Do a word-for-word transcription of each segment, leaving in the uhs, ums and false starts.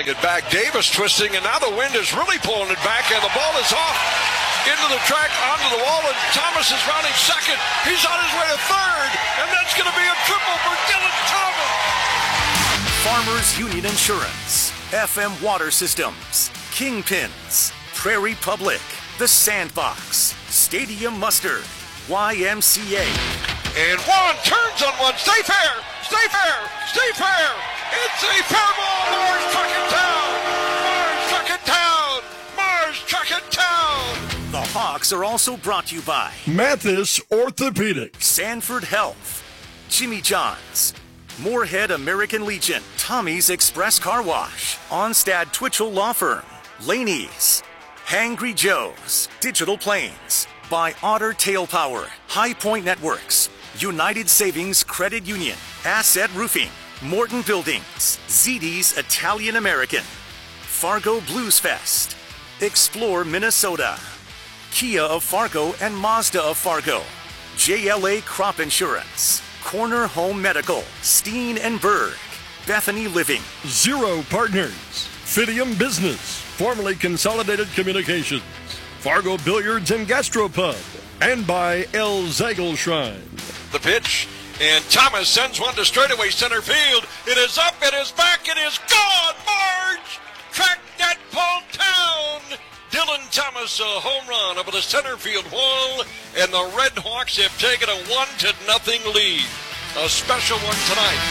pulling it back. Davis twisting, and now the wind is really pulling it back, and the ball is off into the track, onto the wall, and Thomas is rounding second. He's on his way to third, and that's going to be a triple for Dylan Thomas. Farmers Union Insurance, F M Water Systems, Kingpins, Prairie Public, The Sandbox, Stadium Mustard, Y M C A. And Juan turns on one. Stay fair! Stay fair! Stay fair! It's a fair ball! Mars truck it down! Mars truck it down! Mars truck it down! The Hawks are also brought to you by Mathis Orthopedics, Sanford Health, Jimmy John's, Moorhead American Legion, Tommy's Express Car Wash, Onstad Twitchell Law Firm, Laney's, Hangry Joe's, Digital Planes, by Otter Tail Power, High Point Networks, United Savings Credit Union, Asset Roofing, Morton Buildings, Z D's Italian American, Fargo Blues Fest, Explore Minnesota, Kia of Fargo and Mazda of Fargo, J L A Crop Insurance, Corner Home Medical, Steen and Berg, Bethany Living, Zero Partners, Fidium Business, formerly Consolidated Communications, Fargo Billiards and Gastropub, and by El Zagel Shrine. The pitch, and Thomas sends one to straightaway center field. It is up, it is back, it is gone. Marge tracked that ball down. Dylan Thomas, a home run over the center field wall, and the Red Hawks have taken a one to nothing lead. A special one tonight.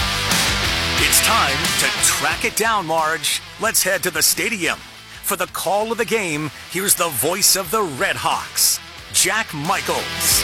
It's time to track it down, Marge. Let's head to the stadium. For the call of the game, here's the voice of the Red Hawks, Jack Michaels.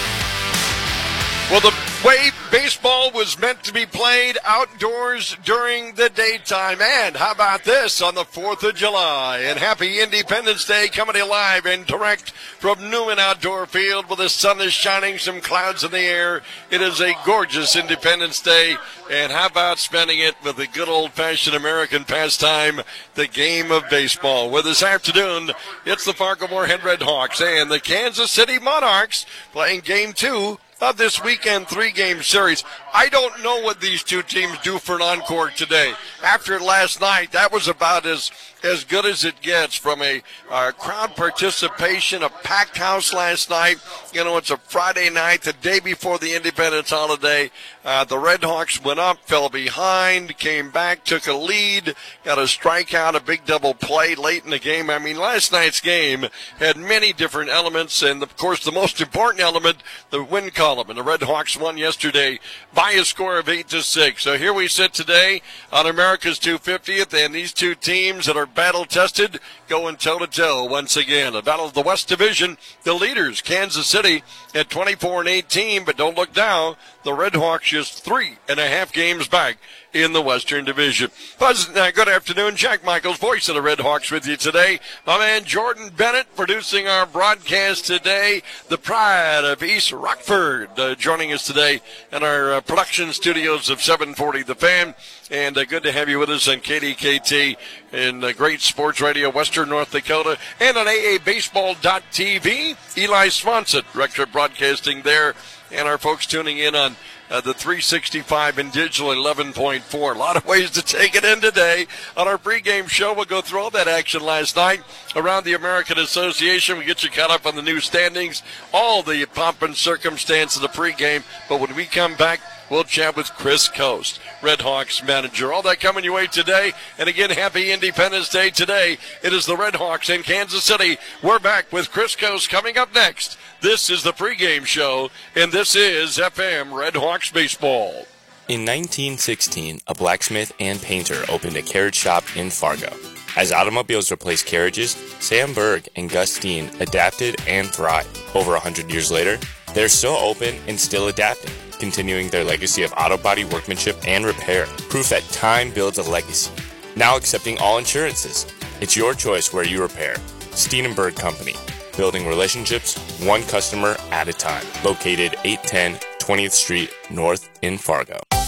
Well, the way baseball was meant to be played outdoors during the daytime. And how about this on the fourth of July? And happy Independence Day, coming alive and direct from Newman Outdoor Field where the sun is shining, some clouds in the air. It is a gorgeous Independence Day. And how about spending it with the good old-fashioned American pastime, the game of baseball? Well, this afternoon, it's the Fargo Moorhead Red Hawks and the Kansas City Monarchs playing game two of this weekend three-game series. I don't know what these two teams do for an encore today. After last night, that was about as as good as it gets from a uh, crowd participation, a packed house last night. You know, it's a Friday night, the day before the Independence holiday. Uh, the Red Hawks went up, fell behind, came back, took a lead, got a strikeout, a big double play late in the game. I mean, last night's game had many different elements, and of course, the most important element, the win column. And the Red Hawks won yesterday by a score of eight to six. So here we sit today on America's two hundred fiftieth, and these two teams that are battle-tested going toe-to-toe once again. The battle of the West Division, the leaders, Kansas City at twenty-four and eighteen, but don't look now, the Red Hawks just three and a half games back in the Western Division. Pleasant, uh, good afternoon. Jack Michaels, voice of the Red Hawks, with you today. My man Jordan Bennett producing our broadcast today. The pride of East Rockford uh, joining us today in our uh, production studios of seven forty The Fan. And uh, good to have you with us on K D K T and uh, great sports radio, Western North Dakota, and on A A Baseball dot T V. Eli Swanson, director of broadcasting there, and our folks tuning in on Uh, the three sixty-five and digital eleven point four. A lot of ways to take it in today. On our pregame show, we'll go through all that action last night around the American Association. We get you caught up on the new standings, all the pomp and circumstance of the pregame. But when we come back, we'll chat with Chris Coast, Red Hawks manager. All that coming your way today. And again, happy Independence Day today. It is the Red Hawks in Kansas City. We're back with Chris Coast coming up next. This is the pregame show, and this is F M Red Hawks Baseball. In nineteen sixteen, a blacksmith and painter opened a carriage shop in Fargo. As automobiles replaced carriages, Sam Berg and Gus Steen adapted and thrived. Over one hundred years later, they're still open and still adapting, continuing their legacy of auto body workmanship and repair. Proof that time builds a legacy. Now accepting all insurances. It's your choice where you repair. Steen and Berg Company. Building relationships, one customer at a time. Located eight ten twentieth Street North in Fargo.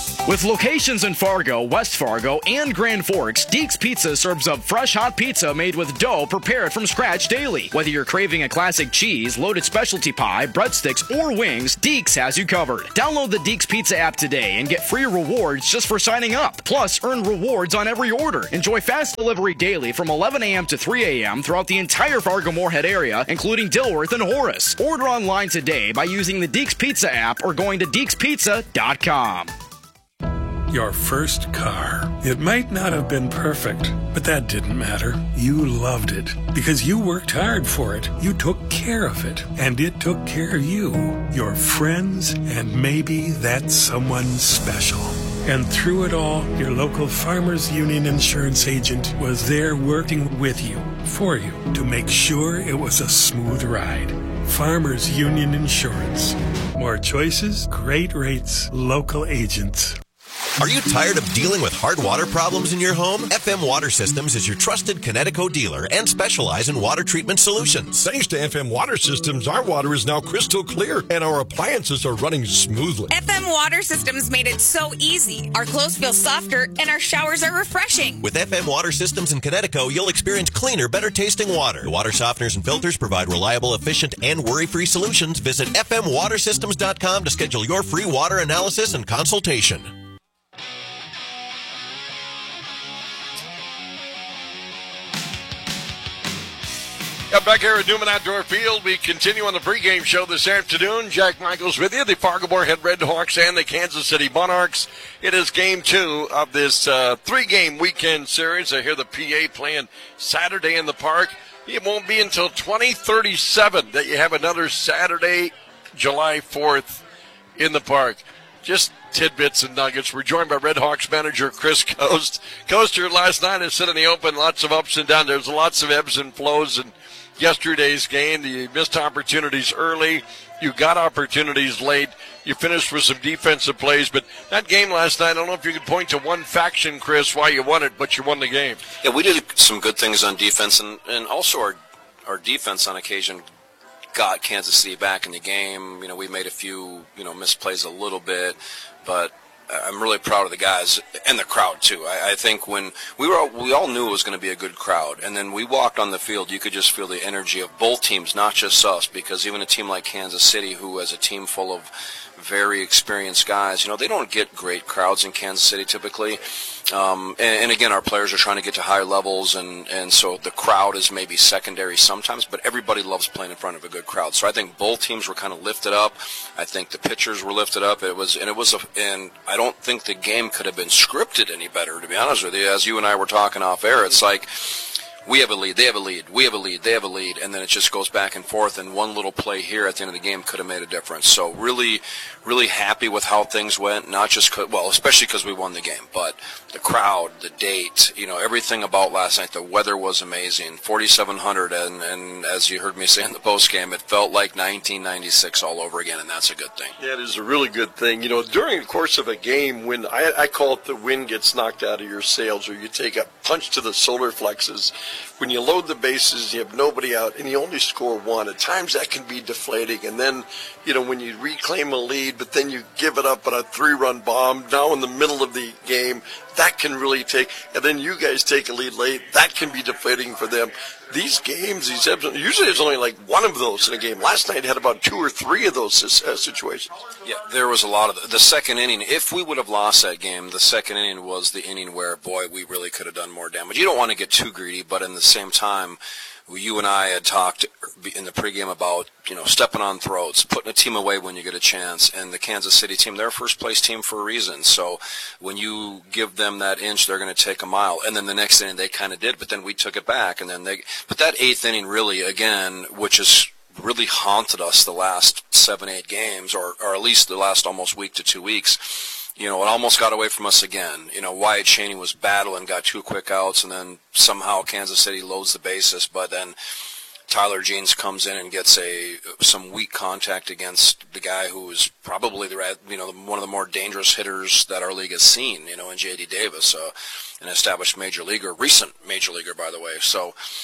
With locations in Fargo, West Fargo, and Grand Forks, Deeks Pizza serves up fresh hot pizza made with dough prepared from scratch daily. Whether you're craving a classic cheese, loaded specialty pie, breadsticks, or wings, Deeks has you covered. Download the Deeks Pizza app today and get free rewards just for signing up. Plus, earn rewards on every order. Enjoy fast delivery daily from eleven a.m. to three a.m. throughout the entire Fargo-Moorhead area, including Dilworth and Horace. Order online today by using the Deeks Pizza app or going to deeks pizza dot com. Your first car. It might not have been perfect, but that didn't matter. You loved it because you worked hard for it. You took care of it, and it took care of you, your friends, and maybe that someone special. And through it all, your local Farmers Union insurance agent was there working with you, for you, to make sure it was a smooth ride. Farmers Union Insurance. More choices, great rates, local agents. Are you tired of dealing with hard water problems in your home? F M Water Systems is your trusted Connecticut dealer and specialize in water treatment solutions. Thanks to F M Water Systems, our water is now crystal clear and our appliances are running smoothly. F M Water Systems made it so easy. Our clothes feel softer and our showers are refreshing. With F M Water Systems in Connecticut, you'll experience cleaner, better tasting water. The water softeners and filters provide reliable, efficient, and worry-free solutions. Visit f m water systems dot com to schedule your free water analysis and consultation. Yeah, back here at Newman Outdoor Field, we continue on the pregame show this afternoon. Jack Michaels with you, the Fargo-Moorhead Redhawks and the Kansas City Monarchs. It is game two of this uh, three-game weekend series. I hear the P A playing Saturday in the park. It won't be until twenty thirty-seven that you have another Saturday, July fourth, in the park. Just tidbits and nuggets. We're joined by Redhawks manager Chris Coast. Coaster, last night I said in the open, lots of ups and downs. There's lots of ebbs and flows in yesterday's game. You missed opportunities early. You got opportunities late. You finished with some defensive plays. But that game last night, I don't know if you could point to one faction, Chris, why you won it, but you won the game. Yeah, we did some good things on defense, and, and also our our defense on occasion got Kansas City back in the game. You know, we made a few, you know, misplays a little bit, but I'm really proud of the guys and the crowd too. I, I think when we were, all, we all knew it was going to be a good crowd, and then we walked on the field, you could just feel the energy of both teams, not just us, because even a team like Kansas City, who has a team full of very experienced guys, you know, they don't get great crowds in Kansas City typically. Um, and, and again, our players are trying to get to higher levels, and, and so the crowd is maybe secondary sometimes, but everybody loves playing in front of a good crowd. So I think both teams were kind of lifted up. I think the pitchers were lifted up. It was, and it was, a, and I don't think the game could have been scripted any better, to be honest with you. As you and I were talking off air, it's like, we have a lead, they have a lead, we have a lead, they have a lead, and then it just goes back and forth, and one little play here at the end of the game could have made a difference. So really, really happy with how things went, not just, cause, well, especially because we won the game, but the crowd, the date, you know, everything about last night. The weather was amazing, forty-seven hundred, and, and as you heard me say in the postgame, it felt like nineteen ninety-six all over again, and that's a good thing. Yeah, it is a really good thing. You know, during the course of a game, when I, I call it the wind gets knocked out of your sails, or you take a punch to the solar plexus, when you load the bases, you have nobody out, and you only score one. At times that can be deflating. And then, you know, when you reclaim a lead, but then you give it up on a three-run bomb now in the middle of the game, that can really take, and then you guys take a lead late, that can be deflating for them. These games, these episodes, usually there's only like one of those in a game. Last night had about two or three of those uh, situations. Yeah, there was a lot of the, the second inning. If we would have lost that game, the second inning was the inning where, boy, we really could have done more damage. You don't want to get too greedy, but in the same time, you and I had talked in the pregame about, you know, stepping on throats, putting a team away when you get a chance, and the Kansas City team, they're a first-place team for a reason. So when you give them that inch, they're going to take a mile. And then the next inning, they kind of did, but then we took it back. And then they, but that eighth inning really, again, which is really haunted us the last seven, eight games, or, or at least the last almost week to two weeks, you know, it almost got away from us again. You know, Wyatt Cheney was battling, got two quick outs, and then somehow Kansas City loads the bases. But then Tyler Jeans comes in and gets a some weak contact against the guy who is probably the you know one of the more dangerous hitters that our league has seen. You know, in J D Davis, uh, an established major leaguer, recent major leaguer, by the way. So,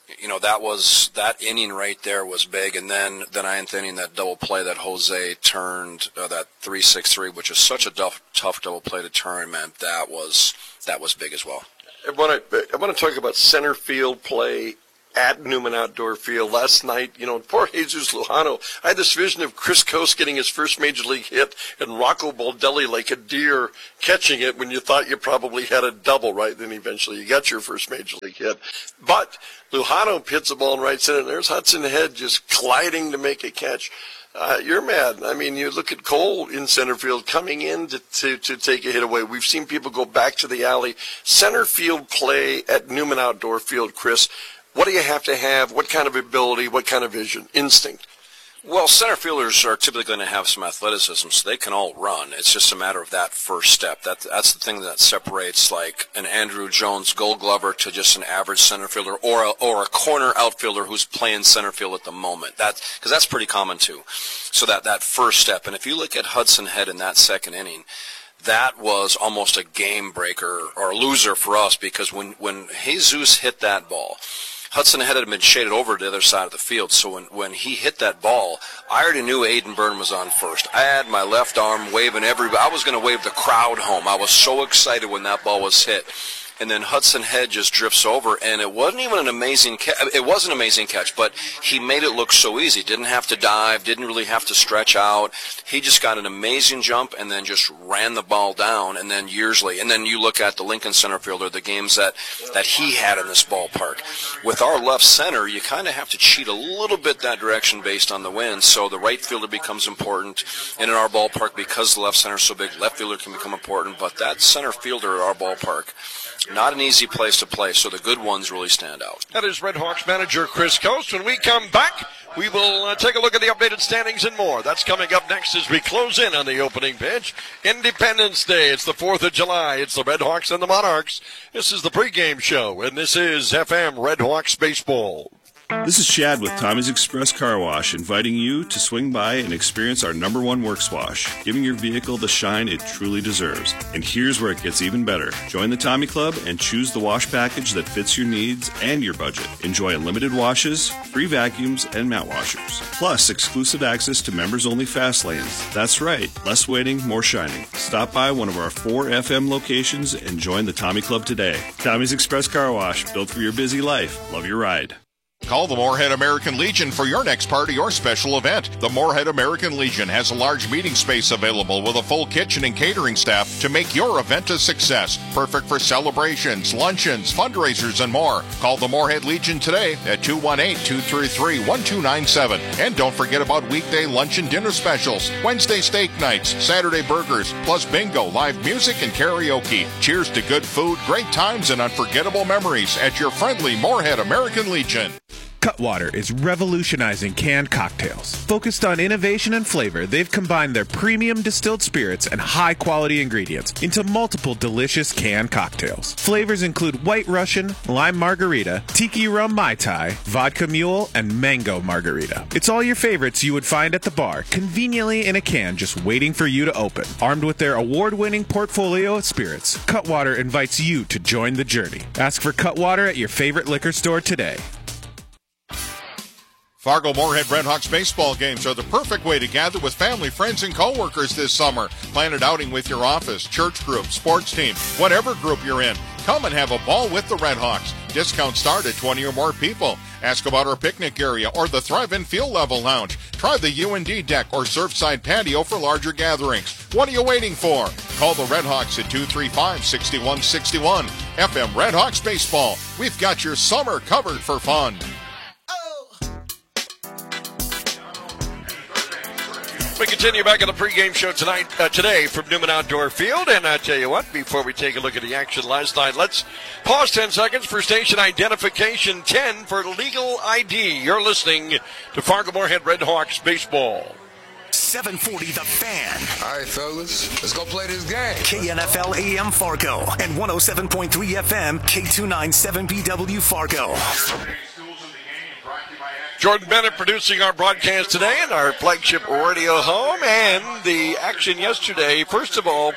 you know, that was that inning right there was big, and then the ninth inning, that double play that Jose turned, uh, that three six three, which is such a tough, tough double play to turn, man. That was that was big as well. I want to I want to talk about center field play at Newman Outdoor Field last night. You know, poor Jesus Lujano. I had this vision of Chris Coast getting his first major league hit and Rocco Baldelli like a deer catching it when you thought you probably had a double, right? Then eventually you got your first major league hit. But Lujano hits the ball in right center, and there's Hudson Head just gliding to make a catch. Uh, you're mad. I mean, you look at Cole in center field coming in to, to, to take a hit away. We've seen people go back to the alley. Center field play at Newman Outdoor Field, Chris. What do you have to have? What kind of ability? What kind of vision? Instinct? Well, center fielders are typically going to have some athleticism, so they can all run. It's just a matter of that first step. That That's the thing that separates, like, an Andrew Jones Gold Glover to just an average center fielder, or a, or a corner outfielder who's playing center field at the moment. That because that's pretty common too. So that that first step. And if you look at Hudson Head in that second inning, that was almost a game breaker or a loser for us, because when when Jesus hit that ball, Hudson Head had been shaded over to the other side of the field, so when, when he hit that ball, I already knew Aiden Byrne was on first. I had my left arm waving everybody. I was going to wave the crowd home. I was so excited when that ball was hit. And then Hudson Head just drifts over, and it wasn't even an amazing catch. It was an amazing catch, but he made it look so easy. Didn't have to dive, didn't really have to stretch out. He just got an amazing jump and then just ran the ball down. And then years later, and then you look at the Lincoln center fielder, the games that, that he had in this ballpark. With our left center, you kind of have to cheat a little bit that direction based on the wind. So the right fielder becomes important. And in our ballpark, because the left center is so big, left fielder can become important. But that center fielder at our ballpark, not an easy place to play, so the good ones really stand out. That is Red Hawks manager Chris Coast. When we come back, we will uh, take a look at the updated standings and more. That's coming up next as we close in on the opening pitch. Independence Day. It's the fourth of July. It's the Red Hawks and the Monarchs. This is the pregame show, and this is F M Red Hawks Baseball. This is Shad with Tommy's Express Car Wash, inviting you to swing by and experience our number one works wash, giving your vehicle the shine it truly deserves. And here's where it gets even better. Join the Tommy Club and choose the wash package that fits your needs and your budget. Enjoy unlimited washes, free vacuums, and mat washers. Plus, exclusive access to members-only fast lanes. That's right, less waiting, more shining. Stop by one of our four F M locations and join the Tommy Club today. Tommy's Express Car Wash, built for your busy life. Love your ride. Call the Moorhead American Legion for your next party or special event. The Moorhead American Legion has a large meeting space available with a full kitchen and catering staff to make your event a success. Perfect for celebrations, luncheons, fundraisers, and more. Call the Moorhead Legion today at two one eight, two three three, one two nine seven. And don't forget about weekday lunch and dinner specials, Wednesday steak nights, Saturday burgers, plus bingo, live music, and karaoke. Cheers to good food, great times, and unforgettable memories at your friendly Moorhead American Legion. Cutwater is revolutionizing canned cocktails. Focused on innovation and flavor, they've combined their premium distilled spirits and high-quality ingredients into multiple delicious canned cocktails. Flavors include White Russian, Lime Margarita, Tiki Rum Mai Tai, Vodka Mule, and Mango Margarita. It's all your favorites you would find at the bar, conveniently in a can just waiting for you to open. Armed with their award-winning portfolio of spirits, Cutwater invites you to join the journey. Ask for Cutwater at your favorite liquor store today. Fargo Moorhead Redhawks baseball games are the perfect way to gather with family, friends, and coworkers this summer. Plan an outing with your office, church group, sports team, whatever group you're in. Come and have a ball with the Redhawks. Discounts start at twenty or more people. Ask about our picnic area or the Thrive-In Field Level Lounge. Try the U and D deck or Surfside patio for larger gatherings. What are you waiting for? Call the Redhawks at two three five, six one six one. F M Redhawks Baseball. We've got your summer covered for fun. We continue back on the pregame show tonight, uh, today from Newman Outdoor Field. And I tell you what, before we take a look at the action last night, let's pause ten seconds for station identification, ten for legal I D. You're listening to Fargo Moorhead Redhawks Baseball. seven forty The Fan. All right, fellas, let's go play this game. K N F L A M Fargo and one oh seven point three F M K two ninety-seven B W Fargo. Jordan Bennett producing our broadcast today in our flagship radio home. And the action yesterday, first of all,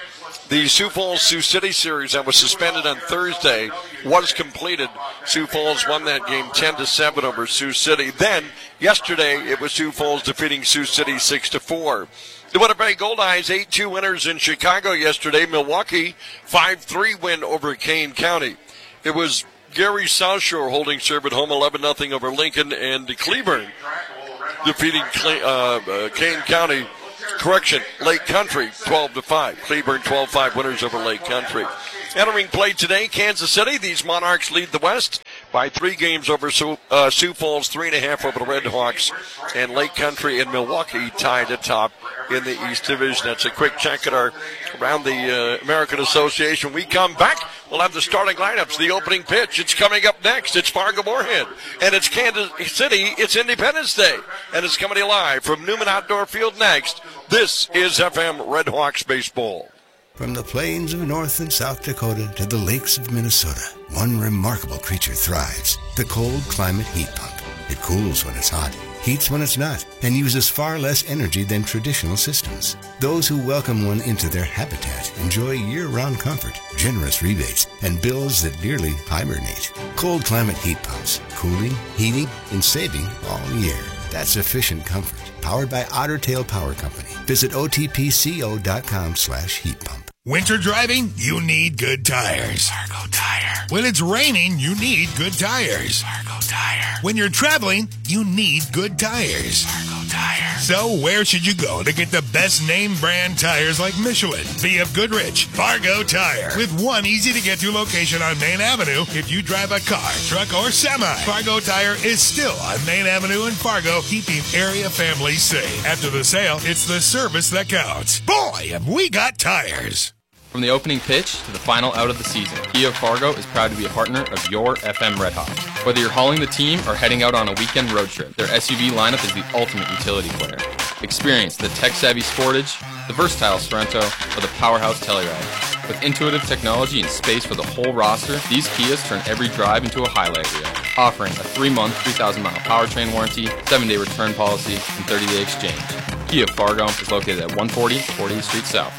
The Sioux Falls-Sioux City series that was suspended on Thursday was completed. Sioux Falls won that game ten to seven over Sioux City. Then, yesterday, it was Sioux Falls defeating Sioux City six to four. The Winnipeg Goldeyes eight two winners in Chicago yesterday. Milwaukee five three win over Kane County. It was Gary Southshore holding serve at home eleven nothing over Lincoln, and Cleburne defeating uh, uh, Kane County. Correction, Lake Country, twelve to five. Cleburne, twelve five winners over Lake Country. Entering play today, Kansas City. These Monarchs lead the West by three games over Sioux, uh, Sioux Falls, three and a half over the Red Hawks. And Lake Country and Milwaukee tied atop in the East Division. That's a quick check at our around the uh, American Association. When we come back, we'll have the starting lineups, the opening pitch. It's coming up next. It's Fargo-Moorhead. And it's Kansas City. It's Independence Day. And it's coming live from Newman Outdoor Field next. This is F M Red Hawks Baseball. From the plains of North and South Dakota to the lakes of Minnesota, one remarkable creature thrives, the cold climate heat pump. It cools when it's hot, heats when it's not, and uses far less energy than traditional systems. Those who welcome one into their habitat enjoy year-round comfort, generous rebates, and bills that nearly hibernate. Cold climate heat pumps, cooling, heating, and saving all year. That's efficient comfort. Powered by Otter Tail Power Company. Visit O T P C O dot com slash heat pump. Winter driving? You need good tires. Fargo Tire. When it's raining, you need good tires. Fargo Tire. When you're traveling, you need good tires. Fargo Tire. So where should you go to get the best name brand tires like Michelin, B F Goodrich, Fargo Tire? With one easy-to-get-to location on Main Avenue if you drive a car, truck, or semi. Fargo Tire is still on Main Avenue in Fargo, keeping area families safe. After the sale, it's the service that counts. Boy, have we got tires. From the opening pitch to the final out of the season, Kia of Fargo is proud to be a partner of your F M Red Hawks. Whether you're hauling the team or heading out on a weekend road trip, their S U V lineup is the ultimate utility player. Experience the tech-savvy Sportage, the versatile Sorento, or the powerhouse Telluride. With intuitive technology and space for the whole roster, these Kias turn every drive into a highlight reel, offering a three-month, three thousand mile powertrain warranty, seven-day return policy, and thirty-day exchange. Kia of Fargo is located at one forty fortieth Street South.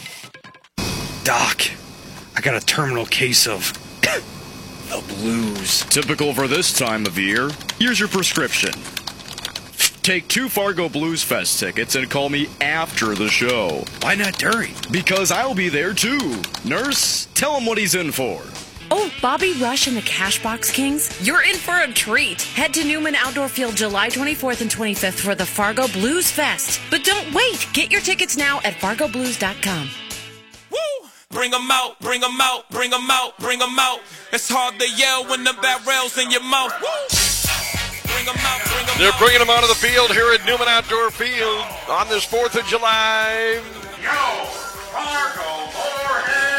Doc, I got a terminal case of the blues. Typical for this time of year. Here's your prescription. Take two Fargo Blues Fest tickets and call me after the show. Why not during? Because I'll be there too. Nurse, tell him what he's in for. Oh, Bobby Rush and the Cashbox Kings? You're in for a treat. Head to Newman Outdoor Field July twenty-fourth and twenty-fifth for the Fargo Blues Fest. But don't wait. Get your tickets now at fargo blues dot com. Bring 'em out, bring 'em out, bring 'em out, bring 'em out. It's hard to yell when the barrel's in your mouth. Woo! Bring 'em out, bring 'em They're out. bringing them out of the field here at Newman Outdoor Field on this fourth of July. Yo, Fargo, Moorhead,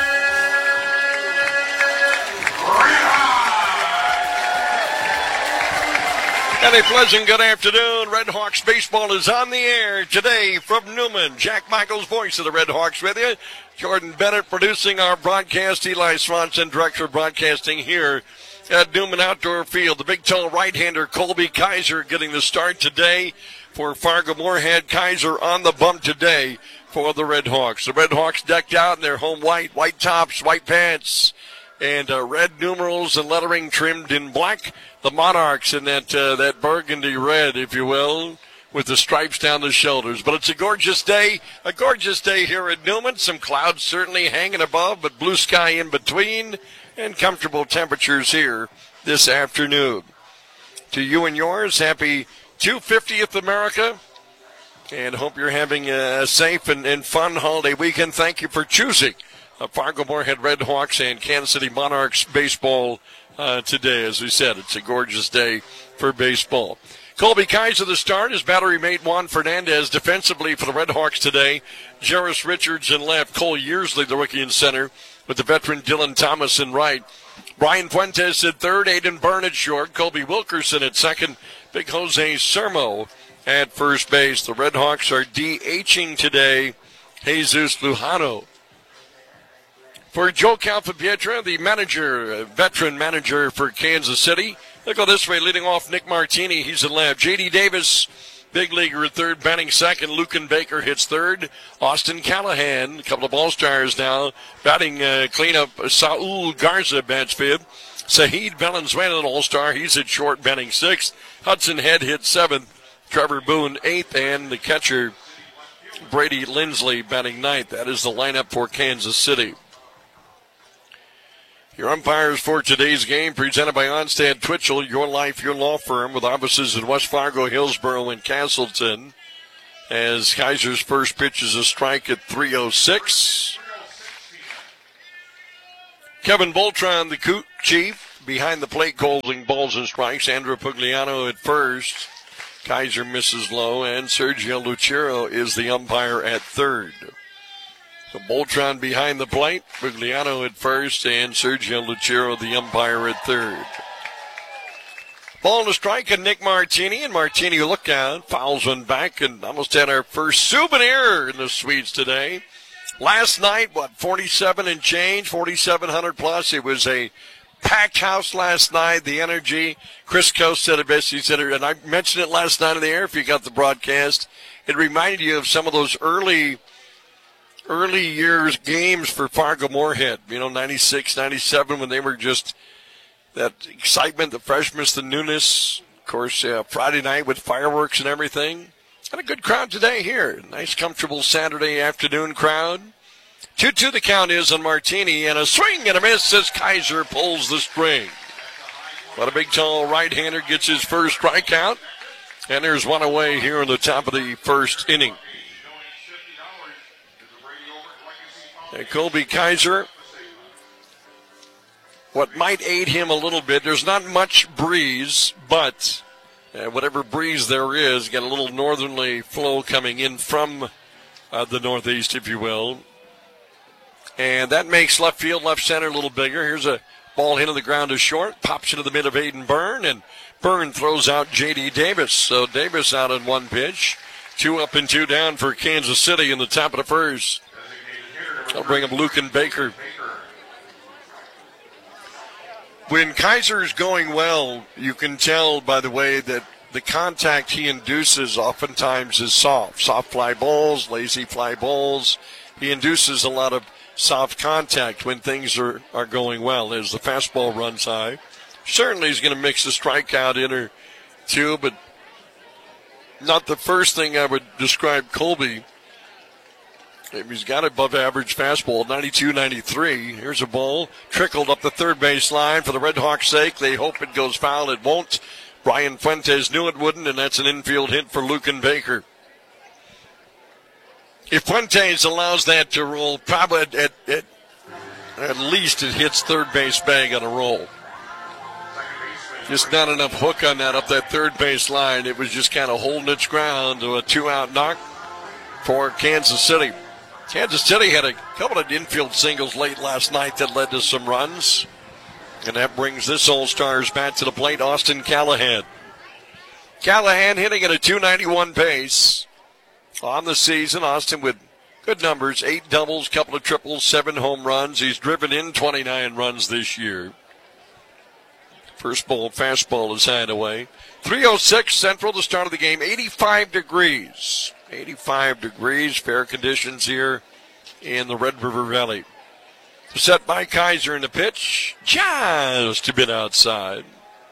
And a pleasant good afternoon. Red Hawks baseball is on the air today from Newman. Jack Michaels, voice of the Red Hawks, with you. Jordan Bennett producing our broadcast. Eli Swanson, director of broadcasting here at Newman Outdoor Field. The big tall right-hander Colby Kaiser getting the start today for Fargo-Moorhead. Kaiser on the bump today for the Red Hawks. The Red Hawks decked out in their home white, white tops, white pants, and uh, red numerals and lettering trimmed in black. The Monarchs in that uh, that burgundy red, if you will, with the stripes down the shoulders. But it's a gorgeous day, a gorgeous day here at Newman. Some clouds certainly hanging above, but blue sky in between, and comfortable temperatures here this afternoon. To you and yours, happy two hundred fiftieth America, and hope you're having a safe and, and fun holiday weekend. Thank you for choosing uh, Fargo-Moorhead Red Hawks and Kansas City Monarchs baseball uh, today. As we said, it's a gorgeous day for baseball. Colby Kaiser the start. His battery mate Juan Fernandez defensively for the Red Hawks today. Jarris Richards in left. Cole Yearsley, the rookie in center, with the veteran Dylan Thomas in right. Brian Fuentes at third. Aiden Byrne at short. Colby Wilkerson at second. Big Jose Sermo at first base. The Red Hawks are DHing today Jesus Lujano. For Joe Calfapietra, the manager, veteran manager for Kansas City, they'll go this way, leading off Nick Martini. He's in left. J D Davis Big leaguer at third, batting second. Lucan Baker hits third. Austin Callahan, a couple of All-Stars now, batting uh, cleanup. Saul Garza bats fifth. Saheed Valenzuela, an All-Star, he's at short, batting sixth. Hudson Head hits seventh. Trevor Boone eighth, and the catcher Brady Lindsley batting ninth. That is the lineup for Kansas City. Your umpires for today's game, presented by Onstad Twitchell, your life, your law firm, with offices in West Fargo, Hillsboro, and Castleton. As Kaiser's first pitch is a strike at three oh six. Kevin Boltron, the coot chief, behind the plate calling balls and strikes. Andrew Pugliano at first. Kaiser misses low, and Sergio Lucero is the umpire at third. So Boltron behind the plate, Pugliano at first, and Sergio Lucero the umpire at third. Ball to strike, and Nick Martini, and Martini looked down, fouls one back, and almost had our first souvenir in the suites today. Last night, what, forty-seven and change, forty-seven hundred plus. It was a packed house last night, the energy. Chris Coast said it best. He said it, and I mentioned it last night on the air if you got the broadcast. It reminded you of some of those early early years games for Fargo Moorhead, you know, ninety-six, ninety-seven, when they were just that excitement, the freshness, the newness. Of course, uh, Friday night with fireworks and everything. And a good crowd today here. Nice, comfortable Saturday afternoon crowd. two two the count is on Martini, and a swing and a miss as Kaiser pulls the string. But a big, tall right-hander gets his first strikeout, and there's one away here in the top of the first inning. And Colby Kaiser, what might aid him a little bit, there's not much breeze, but uh, whatever breeze there is, got a little northerly flow coming in from uh, the northeast, if you will. And that makes left field, left center a little bigger. Here's a ball hit on the ground to short, pops into the mid of Aiden Byrne, and Byrne throws out J D Davis. So Davis out on one pitch, two up and two down for Kansas City in the top of the first. I'll bring up Lucan Baker. When Kaiser's going well, you can tell by the way that the contact he induces oftentimes is soft. Soft fly balls, lazy fly balls. He induces a lot of soft contact when things are, are going well. As the fastball runs high, certainly he's going to mix a strikeout in or two, but not the first thing I would describe Colby. He's got above average fastball, ninety-two ninety-three. Here's a ball trickled up the third base line for the Red Hawks' sake. They hope it goes foul. It won't. Brian Fuentes knew it wouldn't, and that's an infield hit for Lucan Baker. If Fuentes allows that to roll, probably at, at, at, at least it hits third base bag on a roll. Just not enough hook on that up that third base line. It was just kind of holding its ground to a two-out knock for Kansas City. Kansas City had a couple of infield singles late last night that led to some runs. And that brings this All-Stars bat to the plate, Austin Callahan. Callahan hitting at a two ninety-one pace on the season. Austin with good numbers, eight doubles, couple of triples, seven home runs. He's driven in twenty-nine runs this year. First ball, fastball is high and away. three oh six Central, the start of the game, eighty-five degrees. eighty-five degrees, fair conditions here in the Red River Valley. Set by Kaiser in the pitch, just a bit outside.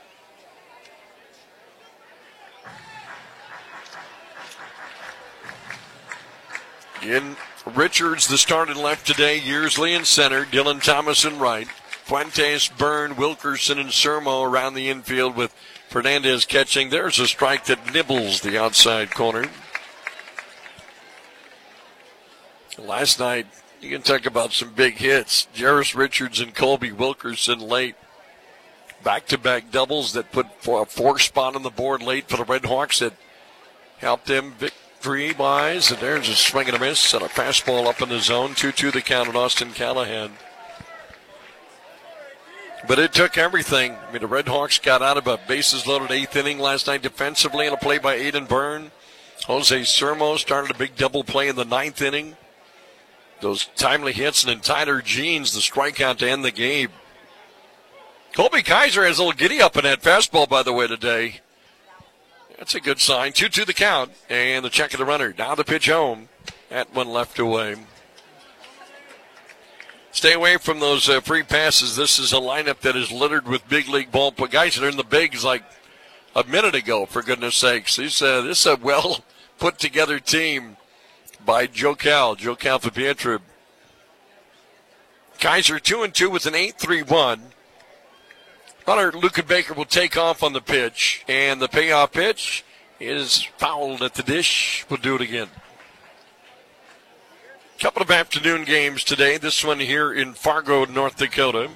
In Richards, the start and left today, Yearsley in center, Dylan Thomas in right. Fuentes, Byrne, Wilkerson, and Sermo around the infield with Fernandez catching. There's a strike that nibbles the outside corner. Last night, you can talk about some big hits. Jarris Richards and Colby Wilkerson late. Back-to-back doubles that put a four spot on the board late for the Red Hawks that helped them victory-wise. And there's a swing and a miss and a fastball up in the zone. two two the count on Austin Callahan. But it took everything. I mean, the Red Hawks got out of a bases-loaded eighth inning last night defensively in a play by Aiden Byrne. Jose Sermo started a big double play in the ninth inning. Those timely hits, and then Tyler Jeans, the strikeout to end the game. Colby Kaiser has a little giddy up in that fastball, by the way, today. That's a good sign. two two the count, and the check of the runner. Now the pitch home. That one left away. Stay away from those uh, free passes. This is a lineup that is littered with big league ball guys that are in the bigs like a minute ago, for goodness sakes. This, uh, this is a well put together team by Joe Cal, Joe Calfapietra. Kaiser two and two with an eight three one. Hunter Luca Baker will take off on the pitch, and the payoff pitch is fouled at the dish. We'll do it again. Couple of afternoon games today. This one here in Fargo, North Dakota.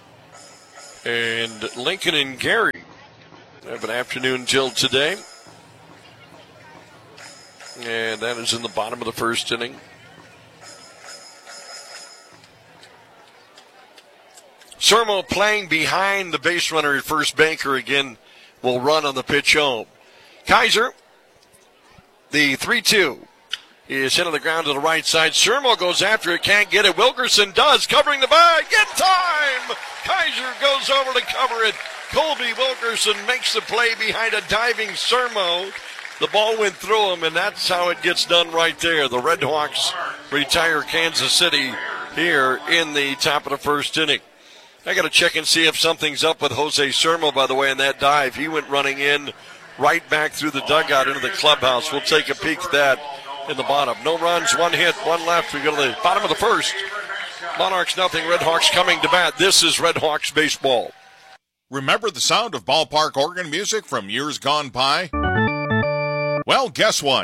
And Lincoln and Gary have an afternoon till today. And that is in the bottom of the first inning. Sermo playing behind the base runner at first. Baker again will run on the pitch home. Kaiser, the three two. Is hit on the ground to the right side. Sermo goes after it, can't get it. Wilkerson does, covering the bag. Get time! Kaiser goes over to cover it. Colby Wilkerson makes the play behind a diving Sermo. The ball went through him, and that's how it gets done right there. The Red Hawks retire Kansas City here in the top of the first inning. I got to check and see if something's up with Jose Sermo, by the way, in that dive. He went running in right back through the dugout into the clubhouse. We'll take a peek at that in the bottom. No runs, one hit, one left. We go to the bottom of the first. Monarchs nothing, Red Hawks coming to bat. This is Red Hawks baseball. Remember the sound of ballpark organ music from years gone by? Well, guess what?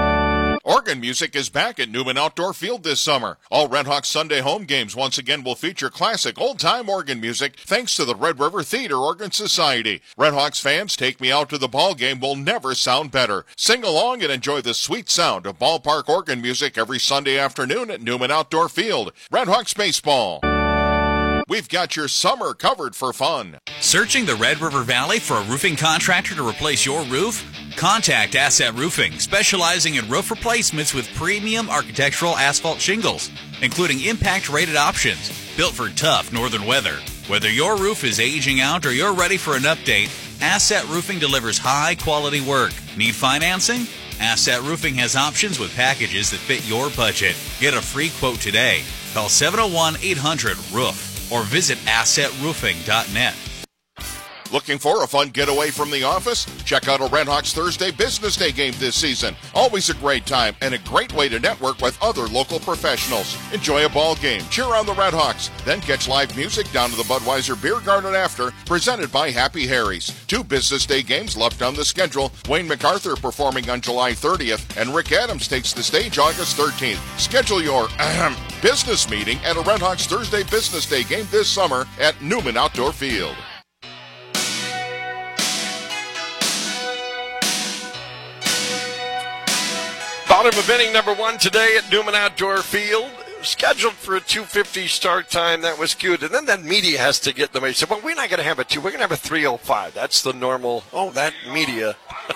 Organ music is back at Newman Outdoor Field this summer. All Red Hawks Sunday home games once again will feature classic old-time organ music thanks to the Red River Theater Organ Society. Red Hawks fans, Take Me Out to the Ball Game will never sound better. Sing along and enjoy the sweet sound of ballpark organ music every Sunday afternoon at Newman Outdoor Field. Red Hawks baseball. We've got your summer covered for fun. Searching the Red River Valley for a roofing contractor to replace your roof? Contact Asset Roofing, specializing in roof replacements with premium architectural asphalt shingles, including impact-rated options built for tough northern weather. Whether your roof is aging out or you're ready for an update, Asset Roofing delivers high-quality work. Need financing? Asset Roofing has options with packages that fit your budget. Get a free quote today. Call seven oh one, eight hundred, roof. Or visit asset roofing dot net. Looking for a fun getaway from the office? Check out a Red Hawks Thursday Business Day game this season. Always a great time and a great way to network with other local professionals. Enjoy a ball game, cheer on the Red Hawks, then catch live music down to the Budweiser Beer Garden after, presented by Happy Harry's. Two Business Day games left on the schedule. Wayne MacArthur performing on July thirtieth, and Rick Adams takes the stage August thirteenth. Schedule your ahem, business meeting at a Red Hawks Thursday Business Day game this summer at Newman Outdoor Field. Bottom of inning number one today at Newman Outdoor Field. Scheduled for a two fifty start time. That was cute. And then that media has to get them. He said, well, we're not going to have a two. We're going to have a three oh five. That's the normal. Oh, that media.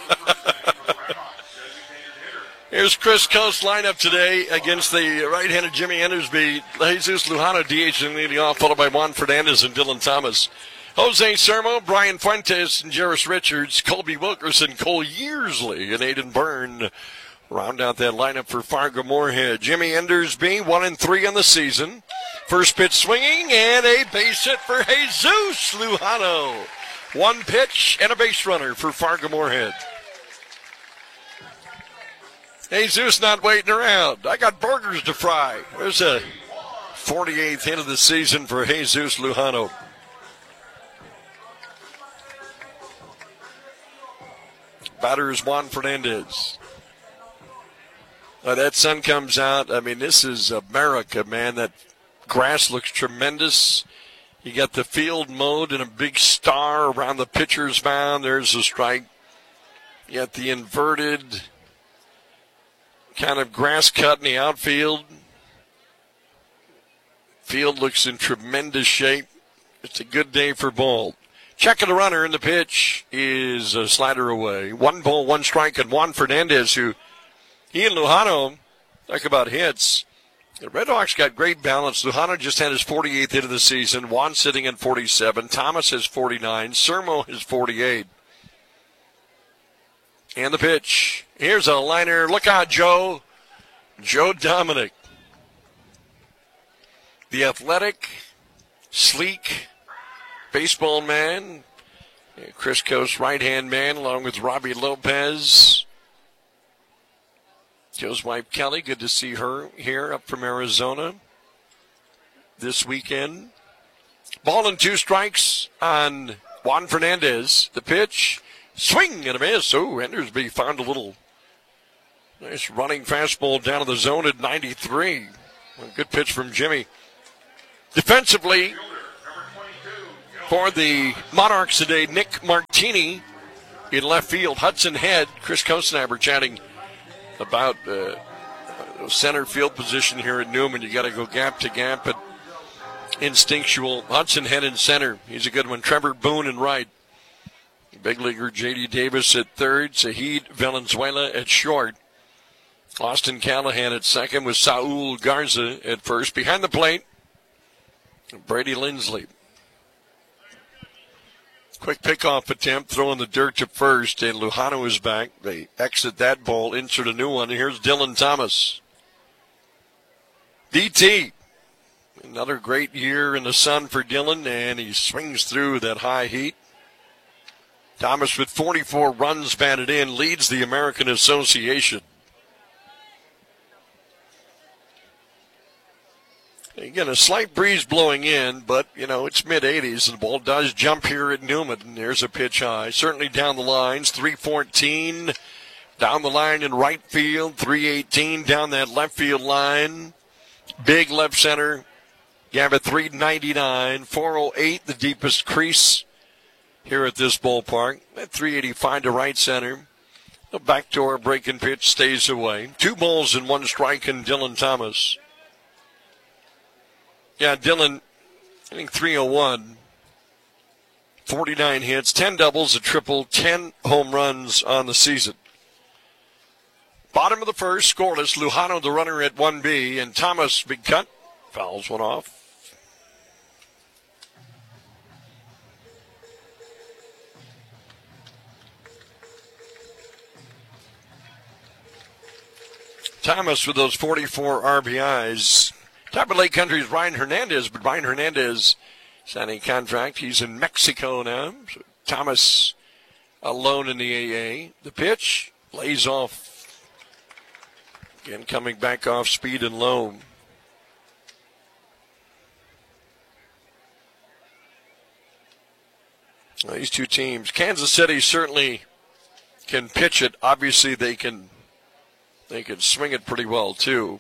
Here's Chris Coast lineup today against the right-handed Jimmy Endersby. Jesus Lujano D H leading off, followed by Juan Fernandez and Dylan Thomas. Jose Sermo, Brian Fuentes, and Jarris Richards, Colby Wilkerson, Cole Yearsley, and Aiden Byrne. Round out that lineup for Fargo Moorhead. Jimmy Endersby, one and three on the season. First pitch swinging, and a base hit for Jesus Lujano. One pitch and a base runner for Fargo Moorhead. Jesus not waiting around. I got burgers to fry. There's a forty-eighth hit of the season for Jesus Lujano. Batter is Juan Fernandez. Uh, that sun comes out. I mean, this is America, man. That grass looks tremendous. You got the field mowed and a big star around the pitcher's mound. There's a strike. You got the inverted kind of grass cut in the outfield. Field looks in tremendous shape. It's a good day for ball. Check of the runner in the pitch is a slider away. One ball, one strike, and Juan Fernandez, who he and Lujano, talk about hits. The Red Hawks got great balance. Lujano just had his forty-eighth hit of the season. Juan sitting at forty-seven. Thomas has forty-nine. Sermo has forty-eight. And the pitch. Here's a liner. Look out, Joe. Joe Dominic. The athletic, sleek baseball man. Chris Coast right-hand man along with Robbie Lopez. Joe's wife, Kelly. Good to see her here up from Arizona this weekend. Ball and two strikes on Juan Fernandez. The pitch. Swing and a miss. Oh, Endersby found a little nice running fastball down to the zone at ninety-three. A good pitch from Jimmy. Defensively, for the Monarchs today, Nick Martini in left field. Hudson Head, Chris Kosnabber chatting about uh, center field position here at Newman. You got to go gap to gap, but instinctual. Hudson Head in center. He's a good one. Trevor Boone in right. Big leaguer J D Davis at third. Zahid Valenzuela at short. Austin Callahan at second with Saul Garza at first. Behind the plate, Brady Lindsley. Quick pickoff attempt, throwing the dirt to first, and Lujano is back. They exit that ball, insert a new one, and here's Dylan Thomas. D T. Another great year in the sun for Dylan, and he swings through that high heat. Thomas with forty-four runs batted in leads the American Association. Again, a slight breeze blowing in, but, you know, it's mid-eighties, and the ball does jump here at Newman. And there's a pitch high. Certainly down the lines, three fourteen. Down the line in right field, three eighteen down that left field line. Big left center. You have a three ninety-nine. four oh eight, the deepest crease here at this ballpark. At three eighty-five to right center. The backdoor breaking pitch stays away. Two balls and one strike in Dylan Thomas. Yeah, Dylan, I think three oh one, forty-nine hits, ten doubles, a triple, ten home runs on the season. Bottom of the first, scoreless. Lujano, the runner at one B, and Thomas, big cut, fouls one off. Thomas with those forty-four R B Is. Top of Lake Country's Ryan Hernandez, but Ryan Hernandez signing contract. He's in Mexico now. So Thomas alone in the A A. The pitch lays off. Again, coming back off speed and low. Well, these two teams, Kansas City certainly can pitch it. Obviously, they can they can swing it pretty well too.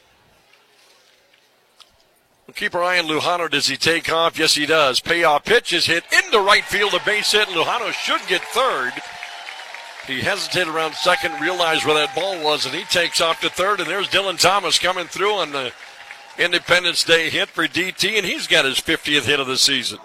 We'll keep our eye on Lujano. Does he take off? Yes, he does. Payoff pitch is hit into right field, a base hit, and Lujano should get third. He hesitated around second, realized where that ball was, and he takes off to third, and there's Dylan Thomas coming through on the Independence Day hit for D T, and he's got his fiftieth hit of the season.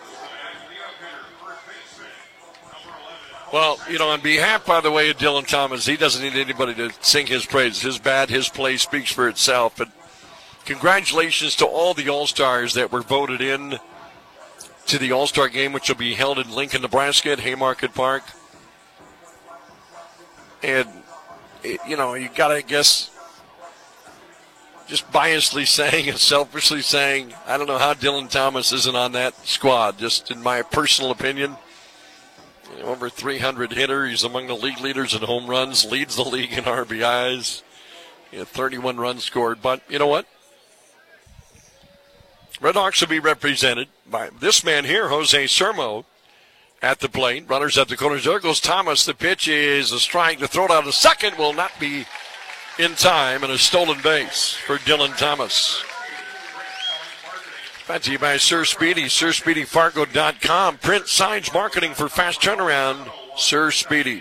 Well, you know, on behalf, by the way, of Dylan Thomas, he doesn't need anybody to sing his praises. His bat, his play speaks for itself, but congratulations to all the All-Stars that were voted in to the All-Star game, which will be held in Lincoln, Nebraska at Haymarket Park. And, it, you know, you got to, I guess, just biasly saying and selfishly saying, I don't know how Dylan Thomas isn't on that squad, just in my personal opinion. You know, over three hundred hitter. He's among the league leaders in home runs, leads the league in R B Is. You know, thirty-one runs scored. But you know what? Redhawks will be represented by this man here, Jose Sermo, at the plate. Runners at the corners. There goes Thomas. The pitch is a strike. The throw it out to second will not be in time, and a stolen base for Dylan Thomas. Brought to you by Sir Speedy, Sir Speedy Fargo dot com. Print, signs, marketing for fast turnaround. Sir Speedy.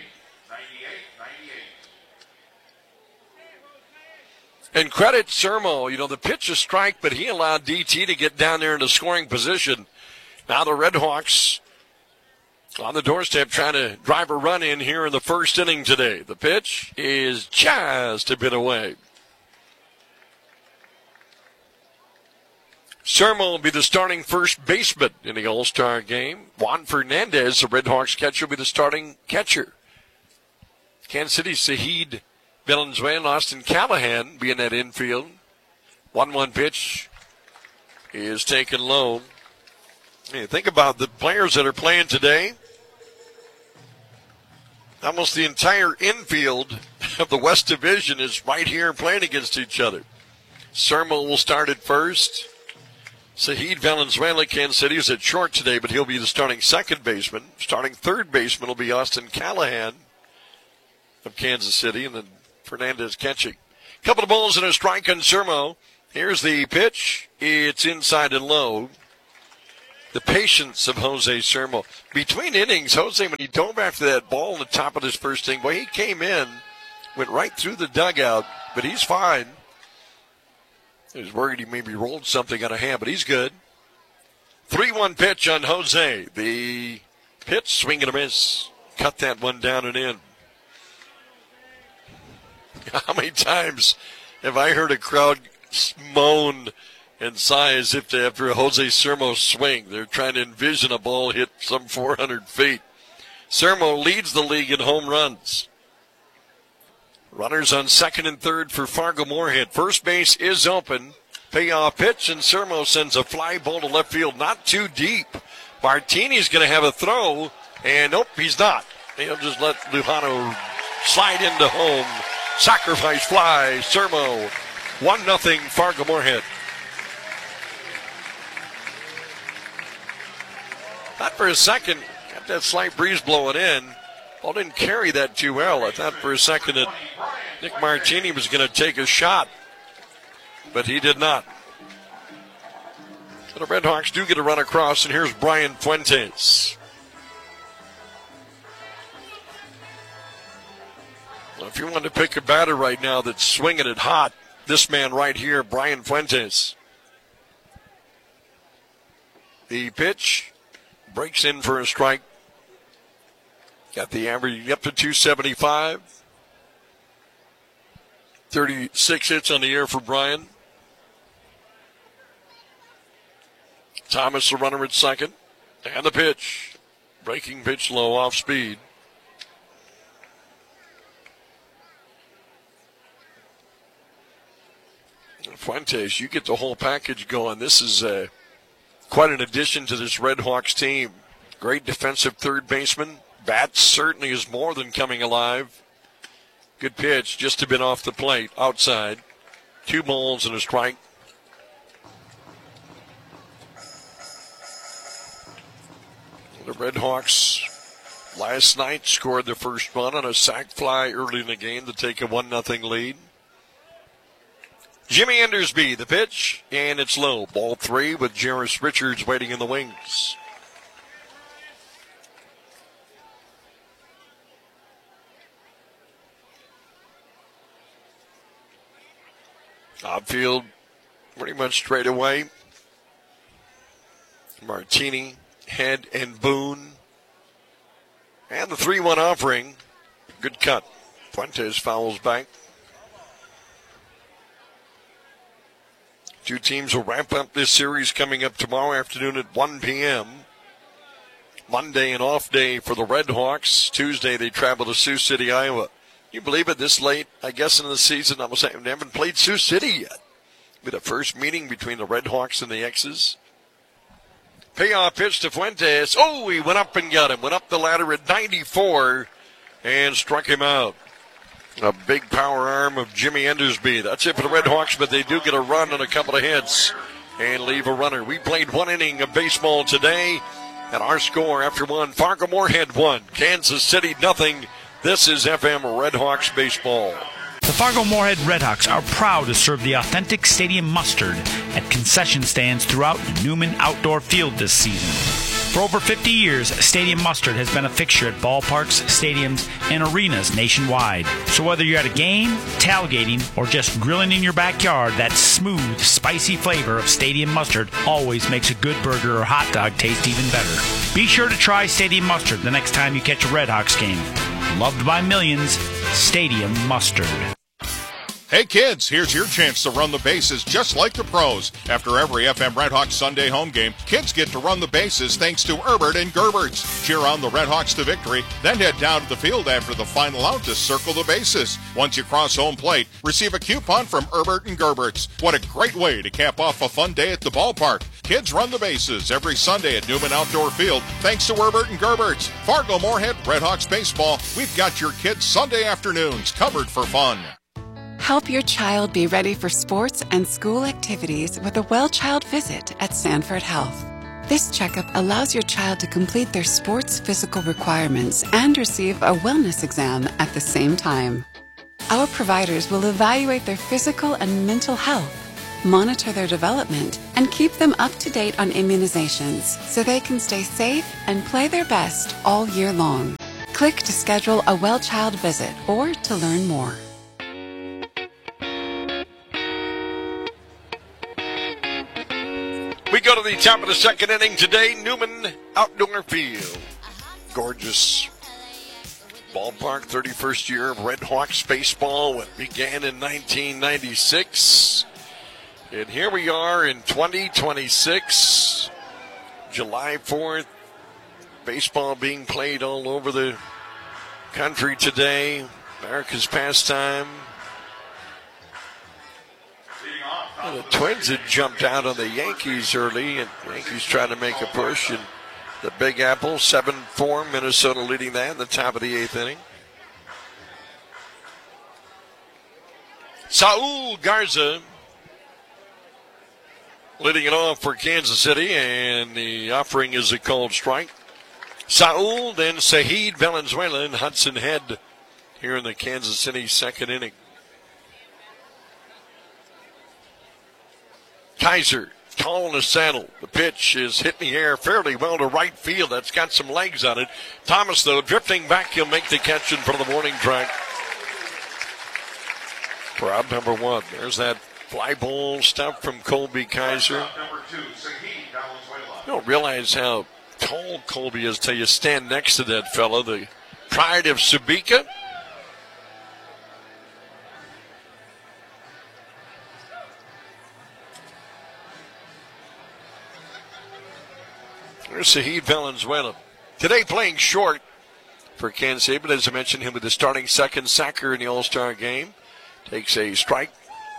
And credit Sermo, you know, the pitch is strike, but he allowed D T to get down there into scoring position. Now the Redhawks on the doorstep trying to drive a run in here in the first inning today. The pitch is just a bit away. Sermo will be the starting first baseman in the All-Star game. Juan Fernandez, the Redhawks catcher, will be the starting catcher. Kansas City, Saheed Valenzuela and Austin Callahan being that infield. one one pitch is taken low. Hey, think about the players that are playing today. Almost the entire infield of the West Division is right here playing against each other. Sermo will start at first. Saheed Valenzuela, Kansas City, is at short today, but he'll be the starting second baseman. Starting third baseman will be Austin Callahan of Kansas City, and then Fernandez catching. Couple of balls and a strike on Sermo. Here's the pitch. It's inside and low. The patience of Jose Sermo. Between innings, Jose, when he dove after that ball on the top of his first inning, well, he came in, went right through the dugout, but he's fine. He was worried he maybe rolled something out of hand, but he's good. three one pitch on Jose. The pitch, swing and a miss. Cut that one down and in. How many times have I heard a crowd moan and sigh as if they, after a Jose Sermo swing, they're trying to envision a ball hit some four hundred feet. Sermo leads the league in home runs. Runners on second and third for Fargo-Moorhead. First base is open. Payoff pitch, and Sermo sends a fly ball to left field, not too deep. Martini's going to have a throw, and nope, he's not. He'll just let Lujano slide into home. Sacrifice fly, Sermo. one nothing Fargo-Moorhead. Thought for a second, got that slight breeze blowing in. Ball didn't carry that too well. I thought for a second that Nick Martini was going to take a shot, but he did not. So the Redhawks do get a run across, and here's Brian Fuentes. Well, if you want to pick a batter right now that's swinging it hot, this man right here, Brian Fuentes. The pitch breaks in for a strike. Got the average up to two seventy-five. thirty-six hits on the year for Brian. Thomas, the runner at second. And the pitch. Breaking pitch low, off speed. Fuentes, you get the whole package going. This is uh, quite an addition to this Redhawks team. Great defensive third baseman. Bat certainly is more than coming alive. Good pitch, just a bit off the plate, outside. Two balls and a strike. The Redhawks last night scored their first run on a sac fly early in the game to take a one nothing lead. Jimmy Endersby, the pitch, and it's low. Ball three with Jarris Richards waiting in the wings. Outfield pretty much straight away. Martini, Head, and Boone. And the three one offering. Good cut. Fuentes fouls back. Two teams will wrap up this series coming up tomorrow afternoon at one p.m. Monday, an off day for the Redhawks. Tuesday, they travel to Sioux City, Iowa. Can you believe it, this late, I guess, in the season? I was saying they haven't played Sioux City yet. With the first meeting between the Redhawks and the X's. Payoff pitch to Fuentes. Oh, he went up and got him. Went up the ladder at ninety-four and struck him out. A big power arm of Jimmy Endersby. That's it for the Redhawks, but they do get a run and a couple of hits and leave a runner. We played one inning of baseball today, and our score after one, Fargo-Moorhead one, Kansas City nothing. This is F M Redhawks baseball. The Fargo-Moorhead Redhawks are proud to serve the authentic stadium mustard at concession stands throughout Newman Outdoor Field this season. For over fifty years, Stadium Mustard has been a fixture at ballparks, stadiums, and arenas nationwide. So whether you're at a game, tailgating, or just grilling in your backyard, that smooth, spicy flavor of Stadium Mustard always makes a good burger or hot dog taste even better. Be sure to try Stadium Mustard the next time you catch a Redhawks game. Loved by millions, Stadium Mustard. Hey kids, here's your chance to run the bases just like the pros. After every F M Redhawks Sunday home game, kids get to run the bases thanks to Herbert and Gerberts. Cheer on the Redhawks to victory, then head down to the field after the final out to circle the bases. Once you cross home plate, receive a coupon from Herbert and Gerberts. What a great way to cap off a fun day at the ballpark. Kids run the bases every Sunday at Newman Outdoor Field thanks to Herbert and Gerberts. Fargo Moorhead Redhawks baseball, we've got your kids' Sunday afternoons covered for fun. Help your child be ready for sports and school activities with a Well Child Visit at Sanford Health. This checkup allows your child to complete their sports physical requirements and receive a wellness exam at the same time. Our providers will evaluate their physical and mental health, monitor their development, and keep them up to date on immunizations so they can stay safe and play their best all year long. Click to schedule a Well Child Visit or to learn more. We go to the top of the second inning today, Newman Outdoor Field. Gorgeous ballpark, thirty-first year of Redhawks baseball. It began in nineteen ninety-six. And here we are in twenty twenty-six, July fourth. Baseball being played all over the country today. America's pastime. Well, the Twins had jumped out on the Yankees early, and the Yankees trying to make a push. And the Big Apple, seven four, Minnesota leading that in the top of the eighth inning. Saul Garza leading it off for Kansas City, and the offering is a called strike. Saul, then Sahid Valenzuela and Hudson Head here in the Kansas City second inning. Kaiser, tall in the saddle. The pitch is hitting the air fairly well to right field. That's got some legs on it. Thomas, though, drifting back, he'll make the catch in front of the warning track. For out number one. There's that fly ball stuff from Colby Kaiser. You don't realize how tall Colby is till you stand next to that fella. The pride of Subika. There's Sahid Valenzuela. Today playing short for Kansas City, but as I mentioned, him with the starting second sacker in the All-Star game. Takes a strike.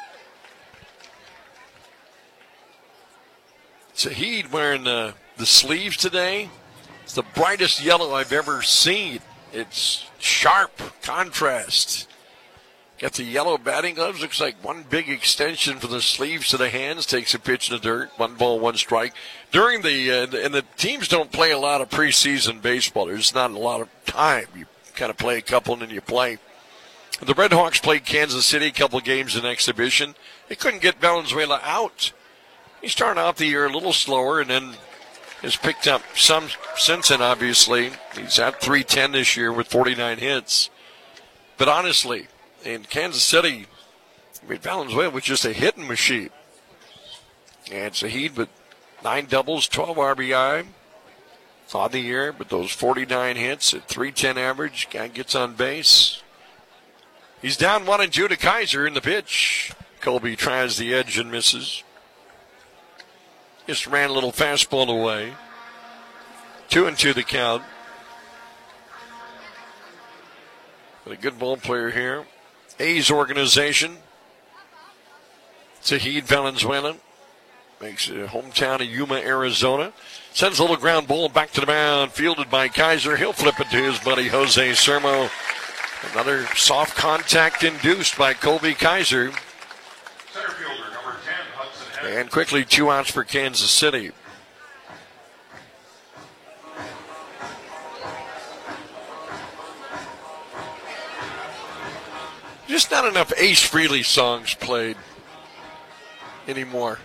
Sahid wearing the, the sleeves today. It's the brightest yellow I've ever seen. It's sharp contrast. Got the yellow batting gloves. Looks like one big extension from the sleeves to the hands. Takes a pitch in the dirt. One ball, one strike. During the, uh, and the teams don't play a lot of preseason baseball. There's not a lot of time. You kind of play a couple and then you play. The Redhawks played Kansas City a couple games in exhibition. They couldn't get Valenzuela out. He started out the year a little slower and then has picked up some since then, obviously. He's at three ten this year with forty-nine hits. But honestly, in Kansas City, I mean, Valenzuela was just a hitting machine. And Sahid with nine doubles, twelve R B I on the year, but those forty-nine hits at three ten average, guy gets on base. He's down one and two to Kaiser in the pitch. Colby tries the edge and misses. Just ran a little fastball away. Two and two the count. But a good ball player here. A's organization. Sahid Valenzuela makes it hometown of Yuma, Arizona. Sends a little ground ball back to the mound, fielded by Kaiser. He'll flip it to his buddy Jose Sermo. Another soft contact induced by Colby Kaiser. Center fielder, number ten, Hudson Head. And quickly two outs for Kansas City. Just not enough Ace Frehley songs played anymore.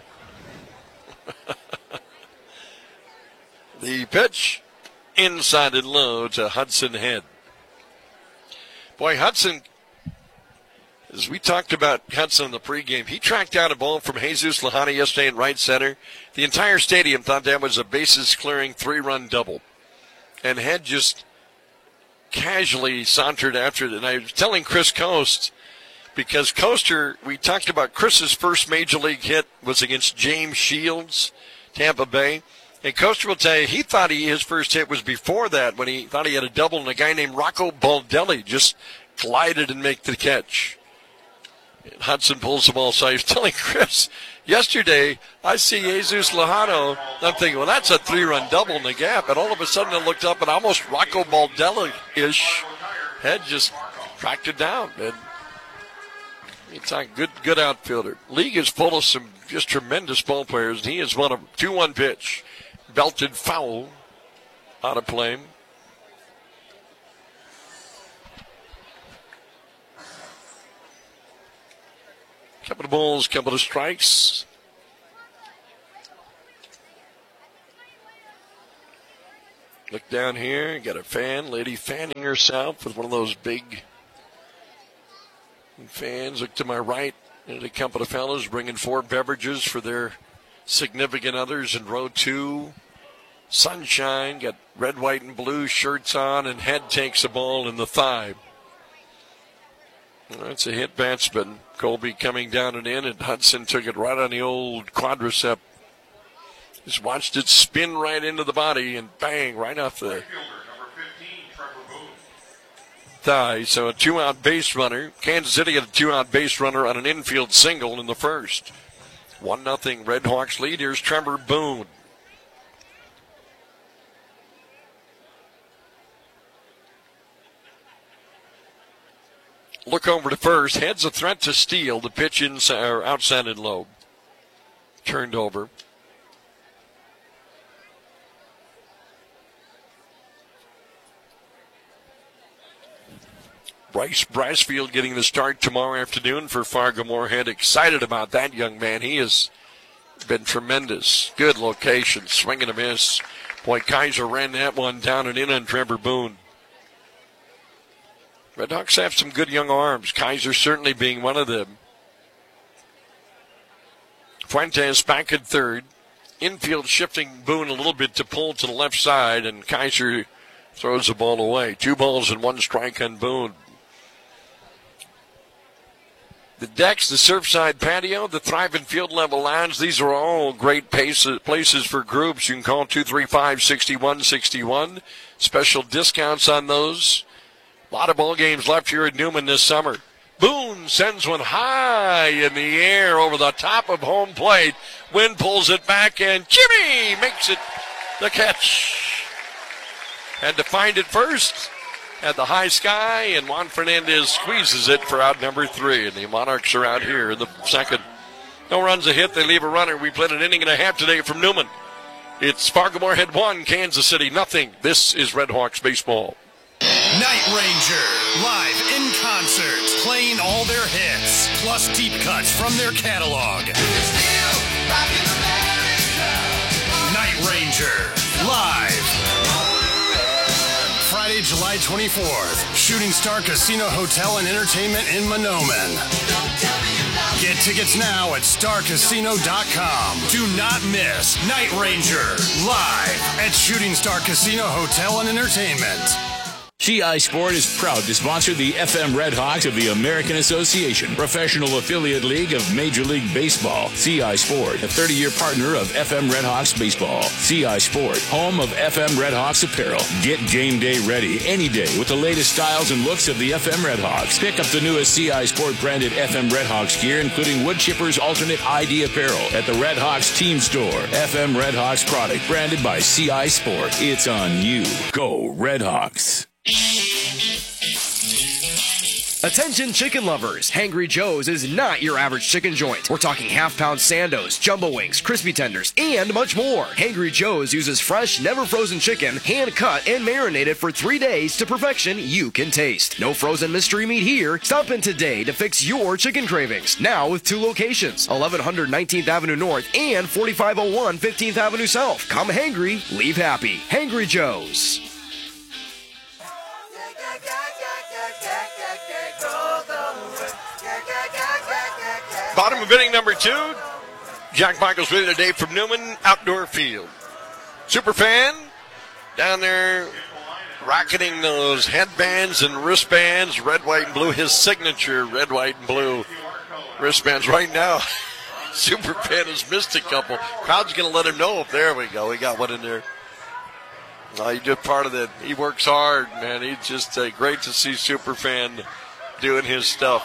The pitch inside and low to Hudson Head. Boy, Hudson, as we talked about Hudson in the pregame, he tracked down a ball from Jesus Lahani yesterday in right center. The entire stadium thought that was a bases-clearing three-run double. And Head just casually sauntered after it. And I was telling Chris Coast, because Coaster, we talked about Chris's first major league hit was against James Shields, Tampa Bay. And Coaster will tell you he thought he, his first hit was before that when he thought he had a double and a guy named Rocco Baldelli just glided and make the catch. And Hudson pulls the ball. So I was telling Chris, yesterday I see Jesus Lejano. I'm thinking, well, that's a three-run double in the gap. And all of a sudden I looked up and almost Rocco Baldelli-ish head just tracked it down. And it's a good, good outfielder. League is full of some just tremendous ball players, and he is one of them. two one pitch. Belted foul out of play. Couple of balls, couple of strikes. Look down here, got a fan, lady fanning herself with one of those big fans. Look to my right, and a couple of fellows bringing four beverages for their significant others in row two. Sunshine, got red, white, and blue shirts on, and Head takes the ball in the thigh. That's a hit batsman. Colby coming down and in, and Hudson took it right on the old quadricep. Just watched it spin right into the body and bang, right off the thigh. So a two-out base runner. Kansas City had a two-out base runner on an infield single in the first. One nothing Red Hawks lead. Here's Trevor Boone. Look over to first. Head's a threat to steal. The pitch inside, or outside and low. Turned over. Bryce Brasfield getting the start tomorrow afternoon for Fargo Moorhead. Excited about that young man. He has been tremendous. Good location. Swing and a miss. Boy, Kaiser ran that one down and in on Trevor Boone. Red Hawks have some good young arms. Kaiser certainly being one of them. Fuentes back at third. Infield shifting Boone a little bit to pull to the left side, and Kaiser throws the ball away. Two balls and one strike on Boone. The decks, the Surfside patio, the Thriving Field Level Lounge, these are all great places, places for groups. You can call two three five, six one six one. Special discounts on those. A lot of ball games left here at Newman this summer. Boone sends one high in the air over the top of home plate. Wind pulls it back, and Jimmy makes it the catch. Had to find it first. Had the high sky, and Juan Fernandez squeezes it for out number three. And the Monarchs are out here in the second. No runs a hit. They leave a runner. We played an inning and a half today from Newman. It's Fargo Moorhead one, Kansas City nothing. This is Red Hawks baseball. Night Ranger, live in concert, playing all their hits, plus deep cuts from their catalog. Night Ranger, live. Friday, July twenty-fourth, Shooting Star Casino Hotel and Entertainment in Monoman. Get tickets now at star casino dot com. Do not miss Night Ranger, live at Shooting Star Casino Hotel and Entertainment. C I Sport is proud to sponsor the F M Red Hawks of the American Association, professional affiliate league of Major League Baseball. C I Sport, a thirty-year partner of F M Red Hawks baseball. C I Sport, home of F M Red Hawks apparel. Get game day ready any day with the latest styles and looks of the F M Red Hawks. Pick up the newest C I Sport branded F M Red Hawks gear, including Wood Chipper's alternate I D apparel at the Red Hawks team store. F M Red Hawks product branded by C I Sport. It's on you. Go Red Hawks. Attention chicken lovers, Hangry Joe's is not your average chicken joint. We're talking half-pound sandos, jumbo wings, crispy tenders, and much more. Hangry Joe's uses fresh, never-frozen chicken, hand-cut and marinated for three days to perfection you can taste. No frozen mystery meat here. Stop in today to fix your chicken cravings. Now with two locations, eleven hundred nineteenth Avenue North and forty-five oh one fifteenth Avenue South. Come hangry, leave happy. Hangry Joe's. Bottom of inning number two. Jack Michaels with it today from Newman Outdoor Field. Superfan down there rocketing those headbands and wristbands, red, white, and blue. His signature red, white, and blue wristbands right now. Superfan has missed a couple. Crowd's going to let him know. There we go. We got one in there. Uh, he's just part of that. He works hard, man. He's just uh, great to see Superfan doing his stuff.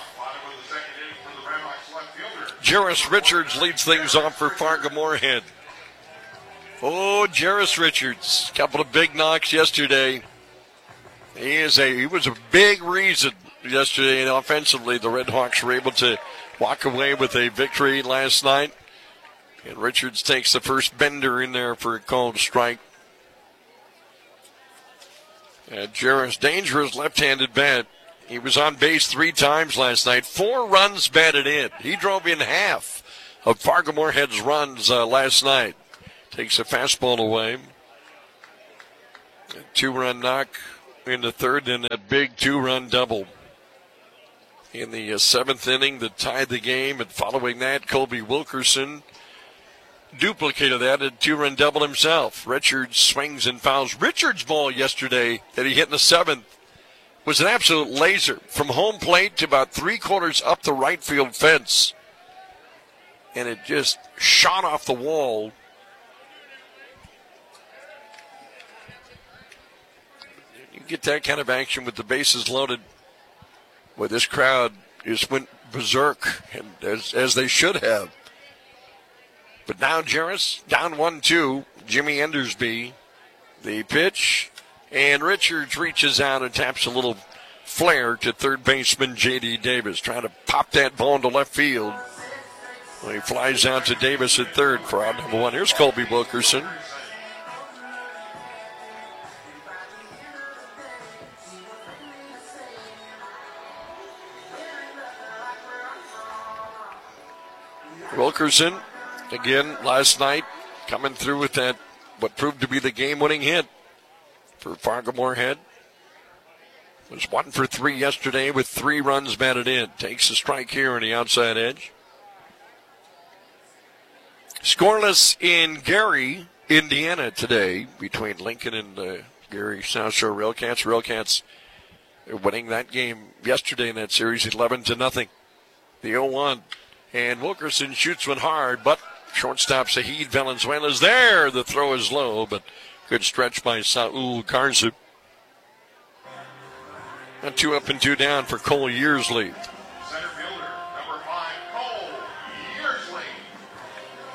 Jarris Richards leads things off for Fargo-Moorhead. Oh, Jarris Richards, couple of big knocks yesterday. He is a he was a big reason yesterday, and offensively the Red Hawks were able to walk away with a victory last night. And Richards takes the first bender in there for a called strike. And Jarris, dangerous left-handed bat. He was on base three times last night. Four runs batted in. He drove in half of Fargo-Moorhead's runs uh, last night. Takes a fastball away. A two-run knock in the third, and a big two-run double in the uh, seventh inning that tied the game. And following that, Colby Wilkerson duplicated that, a two-run double himself. Richards swings and fouls. Richards' ball yesterday that he hit in the seventh was an absolute laser from home plate to about three quarters up the right field fence. And it just shot off the wall. You get that kind of action with the bases loaded, where this crowd just went berserk, and as, as they should have. But now Jarris down one two. Jimmy Endersby, the pitch. And Richards reaches out and taps a little flare to third baseman J D. Davis, trying to pop that ball into left field. Well, he flies out to Davis at third for out number one. Here's Colby Wilkerson. Wilkerson, again, last night, coming through with that, what proved to be the game-winning hit for Fargo-Moorhead. Was one for three yesterday with three runs batted in. Takes a strike here on the outside edge. Scoreless in Gary, Indiana today between Lincoln and the Gary South Shore Railcats. Railcats winning that game yesterday in that series eleven to nothing. The oh one. And Wilkerson shoots one hard, but shortstop Sahid Valenzuela's there. The throw is low, but good stretch by Saul Karzu. And two up and two down for Cole Yearsley.